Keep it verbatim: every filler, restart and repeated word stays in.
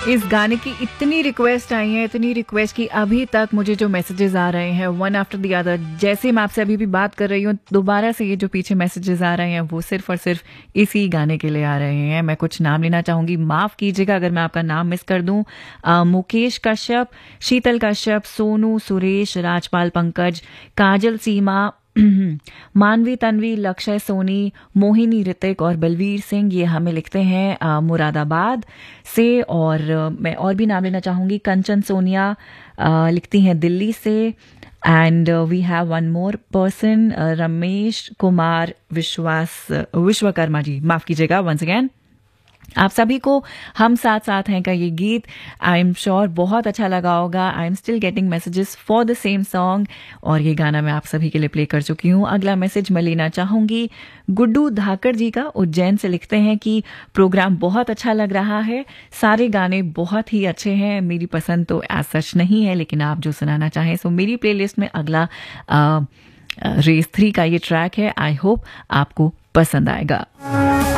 इस गाने की इतनी रिक्वेस्ट आई है, इतनी रिक्वेस्ट की अभी तक मुझे जो मैसेजेस आ रहे हैं वन आफ्टर द अदर, जैसे मैं आपसे अभी भी बात कर रही हूँ दोबारा से ये जो पीछे मैसेजेस आ रहे हैं वो सिर्फ और सिर्फ इसी गाने के लिए आ रहे हैं। मैं कुछ नाम लेना चाहूंगी, माफ कीजिएगा अगर मैं आपका नाम मिस कर दूं। अ, मुकेश कश्यप, शीतल कश्यप, सोनू, सुरेश, राजपाल, पंकज, काजल, सीमा, मानवी, तन्वी, लक्ष्य, सोनी, मोहिनी, ऋतिक और बलवीर सिंह, ये हमें लिखते हैं अ, मुरादाबाद से। और अ, मैं और भी नाम लेना चाहूंगी, कंचन सोनिया अ, लिखती हैं दिल्ली से। And we have one more person, Ramesh Kumar विश्वास विश्वकर्मा जी, माफ कीजिएगा वंस अगेन। आप सभी को हम साथ साथ हैं का ये गीत आई एम श्योर बहुत अच्छा लगा होगा। I am still getting messages for the same song और ये गाना मैं आप सभी के लिए प्ले कर चुकी हूँ। अगला मैसेज मैं लेना चाहूंगी, गुड्डू धाकड़ जी का, उज्जैन से लिखते हैं कि प्रोग्राम बहुत अच्छा लग रहा है, सारे गाने बहुत ही अच्छे हैं, मेरी पसंद तो एज सच नहीं है लेकिन आप जो सुनाना चाहें। सो मेरी प्लेलिस्ट में अगला रेस थ्री का ये ट्रैक है, आई होप आपको पसंद आएगा।